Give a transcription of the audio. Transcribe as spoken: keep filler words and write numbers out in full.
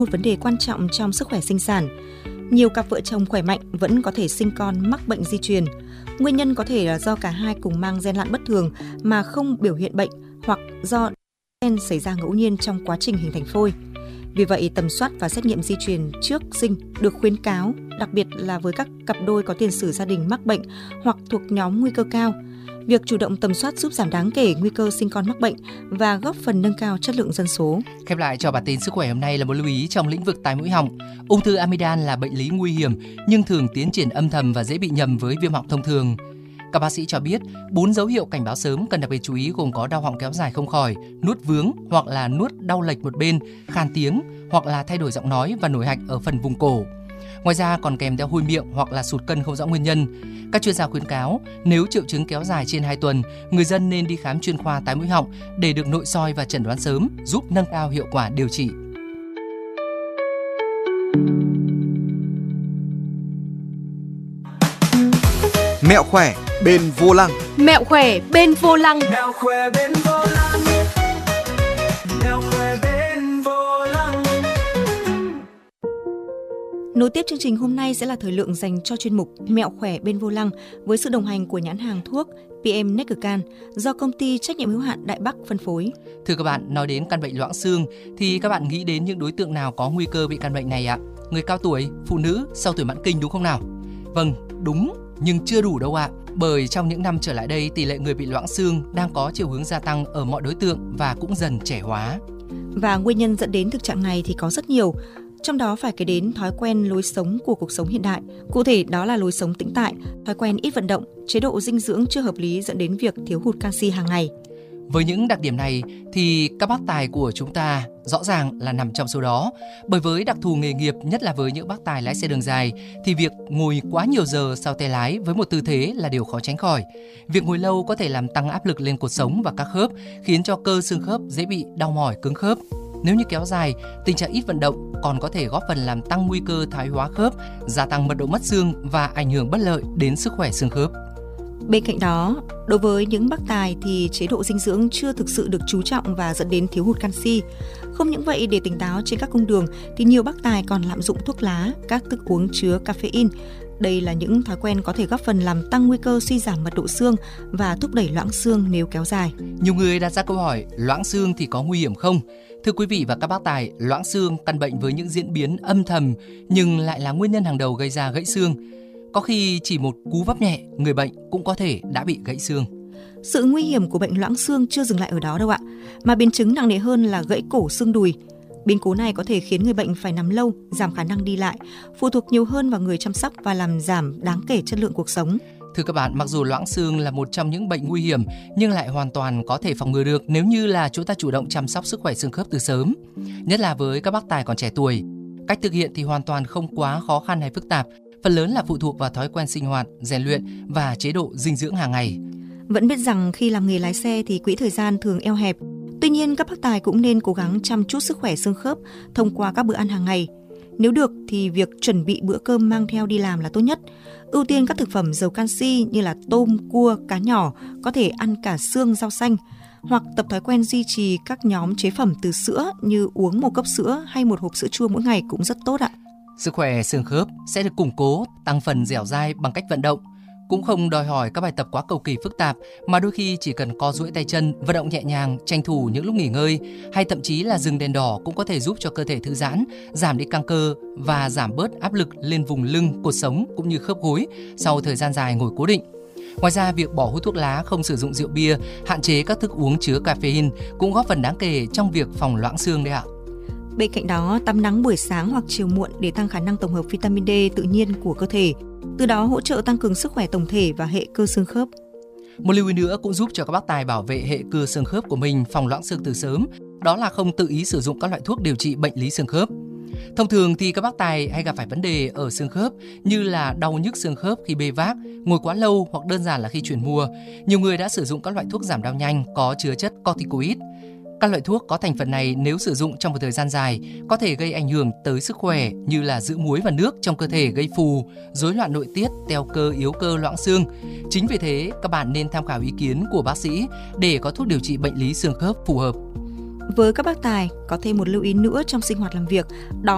một vấn đề quan trọng trong sức khỏe sinh sản. Nhiều cặp vợ chồng khỏe mạnh vẫn có thể sinh con mắc bệnh di truyền. Nguyên nhân có thể là do cả hai cùng mang gen lặn bất thường mà không biểu hiện bệnh, hoặc do gen xảy ra ngẫu nhiên trong quá trình hình thành phôi. Vì vậy, tầm soát và xét nghiệm di truyền trước sinh được khuyến cáo, đặc biệt là với các cặp đôi có tiền sử gia đình mắc bệnh hoặc thuộc nhóm nguy cơ cao. Việc chủ động tầm soát giúp giảm đáng kể nguy cơ sinh con mắc bệnh và góp phần nâng cao chất lượng dân số. Khép lại cho bản tin sức khỏe hôm nay là một lưu ý trong lĩnh vực tai mũi họng. Ung thư amidan là bệnh lý nguy hiểm nhưng thường tiến triển âm thầm và dễ bị nhầm với viêm họng thông thường. Các bác sĩ cho biết, bốn dấu hiệu cảnh báo sớm cần đặc biệt chú ý gồm có đau họng kéo dài không khỏi, nuốt vướng hoặc là nuốt đau lệch một bên, khan tiếng hoặc là thay đổi giọng nói và nổi hạch ở phần vùng cổ. Ngoài ra còn kèm theo hôi miệng hoặc là sụt cân không rõ nguyên nhân. Các chuyên gia khuyến cáo, nếu triệu chứng kéo dài trên hai tuần, người dân nên đi khám chuyên khoa tai mũi họng để được nội soi và chẩn đoán sớm, giúp nâng cao hiệu quả điều trị. Mẹo khỏe bên vô lăng. Mẹo khỏe bên vô lăng. Mẹo khỏe bên vô lăng. Mẹo khỏe bên vô lăng. Nối tiếp chương trình hôm nay sẽ là thời lượng dành cho chuyên mục Mẹo khỏe bên vô lăng với sự đồng hành của nhãn hàng thuốc pê em Neckercan do công ty trách nhiệm hữu hạn Đại Bắc phân phối. Thưa các bạn, nói đến căn bệnh loãng xương thì các bạn nghĩ đến những đối tượng nào có nguy cơ bị căn bệnh này ạ? Người cao tuổi, phụ nữ, sau tuổi mãn kinh đúng không nào? Vâng, đúng, nhưng chưa đủ đâu ạ. Bởi trong những năm trở lại đây, tỷ lệ người bị loãng xương đang có chiều hướng gia tăng ở mọi đối tượng và cũng dần trẻ hóa. Và nguyên nhân dẫn đến thực trạng này thì có rất nhiều. Trong đó phải kể đến thói quen lối sống của cuộc sống hiện đại. Cụ thể đó là lối sống tĩnh tại, thói quen ít vận động, chế độ dinh dưỡng chưa hợp lý dẫn đến việc thiếu hụt canxi hàng ngày. Với những đặc điểm này thì các bác tài của chúng ta rõ ràng là nằm trong số đó. Bởi với đặc thù nghề nghiệp, nhất là với những bác tài lái xe đường dài, thì việc ngồi quá nhiều giờ sau tay lái với một tư thế là điều khó tránh khỏi. Việc ngồi lâu có thể làm tăng áp lực lên cột sống và các khớp, khiến cho cơ xương khớp dễ bị đau mỏi cứng khớp. Nếu như kéo dài, tình trạng ít vận động còn có thể góp phần làm tăng nguy cơ thoái hóa khớp, gia tăng mật độ mất xương và ảnh hưởng bất lợi đến sức khỏe xương khớp. Bên cạnh đó, đối với những bác tài thì chế độ dinh dưỡng chưa thực sự được chú trọng và dẫn đến thiếu hụt canxi. Không những vậy, để tỉnh táo trên các cung đường thì nhiều bác tài còn lạm dụng thuốc lá, các thức uống chứa caffeine. Đây là những thói quen có thể góp phần làm tăng nguy cơ suy giảm mật độ xương và thúc đẩy loãng xương nếu kéo dài. Nhiều người đặt ra câu hỏi, loãng xương thì có nguy hiểm không? Thưa quý vị và các bác tài, loãng xương căn bệnh với những diễn biến âm thầm nhưng lại là nguyên nhân hàng đầu gây ra gãy xương. Có khi chỉ một cú vấp nhẹ, người bệnh cũng có thể đã bị gãy xương. Sự nguy hiểm của bệnh loãng xương chưa dừng lại ở đó đâu ạ, mà biến chứng nặng nề hơn là gãy cổ xương đùi. Biến cố này có thể khiến người bệnh phải nằm lâu, giảm khả năng đi lại, phụ thuộc nhiều hơn vào người chăm sóc và làm giảm đáng kể chất lượng cuộc sống. Thưa các bạn, mặc dù loãng xương là một trong những bệnh nguy hiểm nhưng lại hoàn toàn có thể phòng ngừa được nếu như là chúng ta chủ động chăm sóc sức khỏe xương khớp từ sớm. Nhất là với các bác tài còn trẻ tuổi. Cách thực hiện thì hoàn toàn không quá khó khăn hay phức tạp. Phần lớn là phụ thuộc vào thói quen sinh hoạt, rèn luyện và chế độ dinh dưỡng hàng ngày. Vẫn biết rằng khi làm nghề lái xe thì quỹ thời gian thường eo hẹp. Tuy nhiên, các bác tài cũng nên cố gắng chăm chút sức khỏe xương khớp thông qua các bữa ăn hàng ngày. Nếu được thì việc chuẩn bị bữa cơm mang theo đi làm là tốt nhất. Ưu tiên các thực phẩm giàu canxi như là tôm, cua, cá nhỏ, có thể ăn cả xương rau xanh. Hoặc tập thói quen duy trì các nhóm chế phẩm từ sữa như uống một cốc sữa hay một hộp sữa chua mỗi ngày cũng rất tốt ạ. Sức khỏe xương khớp sẽ được củng cố, tăng phần dẻo dai bằng cách vận động. Cũng không đòi hỏi các bài tập quá cầu kỳ phức tạp, mà đôi khi chỉ cần co duỗi tay chân, vận động nhẹ nhàng, tranh thủ những lúc nghỉ ngơi, hay thậm chí là dừng đèn đỏ cũng có thể giúp cho cơ thể thư giãn, giảm đi căng cơ và giảm bớt áp lực lên vùng lưng, cột sống cũng như khớp gối sau thời gian dài ngồi cố định. Ngoài ra, việc bỏ hút thuốc lá, không sử dụng rượu bia, hạn chế các thức uống chứa caffeine cũng góp phần đáng kể trong việc phòng loãng xương đấy ạ. Bên cạnh đó, tắm nắng buổi sáng hoặc chiều muộn để tăng khả năng tổng hợp vitamin D tự nhiên của cơ thể, từ đó hỗ trợ tăng cường sức khỏe tổng thể và hệ cơ xương khớp. Một lưu ý nữa cũng giúp cho các bác tài bảo vệ hệ cơ xương khớp của mình phòng loãng xương từ sớm, đó là không tự ý sử dụng các loại thuốc điều trị bệnh lý xương khớp. Thông thường thì các bác tài hay gặp phải vấn đề ở xương khớp như là đau nhức xương khớp khi bê vác, ngồi quá lâu hoặc đơn giản là khi chuyển mùa. Nhiều người đã sử dụng các loại thuốc giảm đau nhanh có chứa chất corticoid. Các loại thuốc có thành phần này nếu sử dụng trong một thời gian dài có thể gây ảnh hưởng tới sức khỏe như là giữ muối và nước trong cơ thể, gây phù, rối loạn nội tiết, teo cơ, yếu cơ, loãng xương. Chính vì thế, các bạn nên tham khảo ý kiến của bác sĩ để có thuốc điều trị bệnh lý xương khớp phù hợp. Với các bác tài, có thêm một lưu ý nữa trong sinh hoạt làm việc, đó